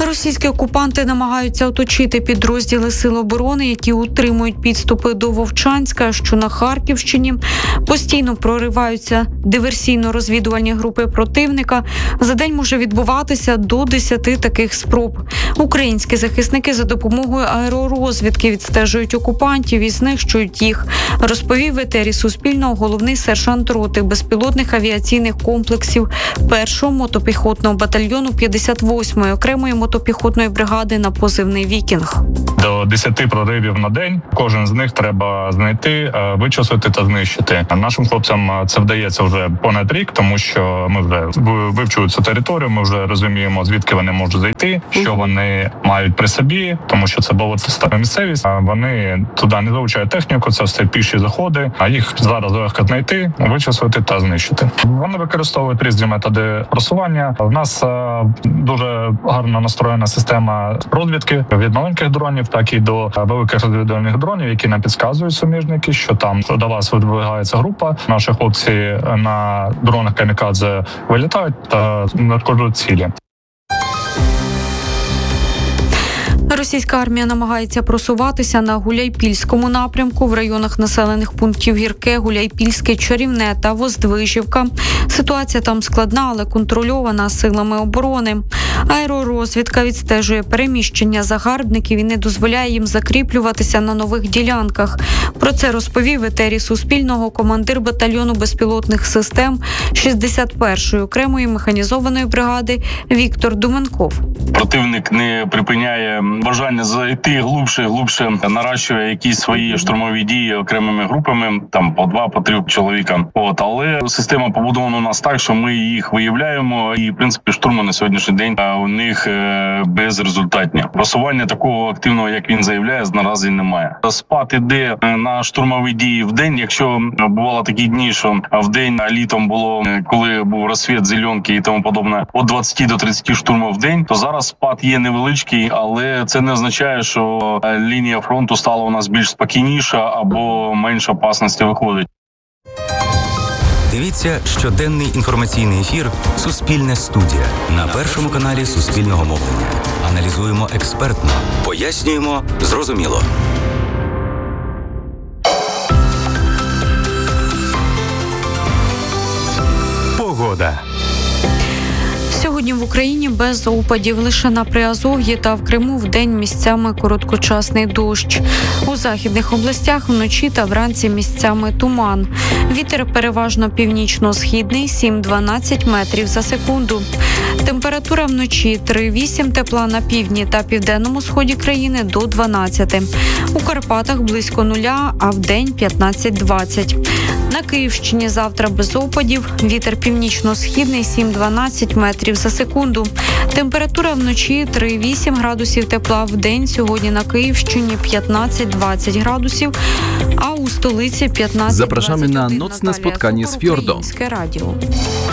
Російські окупанти намагаються оточити підрозділи Сил оборони, які утримують підступи до Вовчанська, що на Харківщині. Постійно прориваються диверсійно-розвідувальні групи противника. За день може відбуватися до 10 таких спроб. Українські захисники за допомогою аеророзвідки відстежують окупантів і знищують їх, розповів в етері Суспільного головний сержант роти безпілотних авіаційних комплексів 1-го мотопіхотного батальйону 58-ї окремої мотопіхотної бригади на позивний «Вікінг». До 10 проривів на день. Кожен з них треба знайти, вичислити та знищити. Нашим хлопцям це вдається вже понад рік, тому що ми вже вивчили цю територію, ми вже розуміємо, звідки вони можуть зайти, що вони мають при собі, тому що це болотиста місцевість. Вони туди не залучають техніку, це все піші заходи, а їх зараз легко знайти, вичислити та знищити. Вони використовують різні методи просування. У нас дуже гарно настроєна система розвідки від маленьких дронів, так і до великих розвідувальних дронів, які нам підказують суміжники, що там до вас видвигається група. Наші хлопці на дронах камікадзе вилітають та надходять цілі. Російська армія намагається просуватися на Гуляйпільському напрямку в районах населених пунктів Гірке, Гуляйпільське, Чарівне та Воздвижівка. Ситуація там складна, але контрольована силами оборони. Аеророзвідка відстежує переміщення загарбників і не дозволяє їм закріплюватися на нових ділянках. Про це розповів в етері Суспільного командир батальйону безпілотних систем 61-ї окремої механізованої бригади Віктор Думенков. Противник не припиняє бажання зайти глибше, наращує якісь свої штурмові дії окремими групами, там по 2-3 чоловіка. Але система побудована у нас так, що ми їх виявляємо, і в принципі штурми на сьогоднішній день у них безрезультатні. Просування такого активного, як він заявляє, наразі немає. Спад іде на штурмові дії в день. Якщо бувало такі дні, що в день літом було, коли був розсвіт, зеленки і тому подобне, від 20 до 30 штурмів в день, то зараз спад є невеличкий, але це не означає, що лінія фронту стала у нас більш спокійніша або менше опасності виходить. Дивіться щоденний інформаційний ефір «Суспільне студія» на Першому каналі Суспільного мовлення. Аналізуємо експертно, пояснюємо зрозуміло. Погода. Сьогодні в Україні без опадів. Лише на Приазов'ї та в Криму вдень місцями короткочасний дощ. У західних областях вночі та вранці місцями туман. Вітер переважно північно-східний 7-12 метрів за секунду. Температура вночі 3-8, тепла на півдні та південному сході країни до 12. У Карпатах близько нуля, а вдень 15-20. На Київщині завтра без опадів. Вітер північно-східний 7-12 метрів за секунду. Температура вночі 3-8 градусів тепла, вдень сьогодні на Київщині 15-20 градусів, а у столиці 15-21. Zapraszamy na nocne spotkanie z Fiordą. Українське радіо.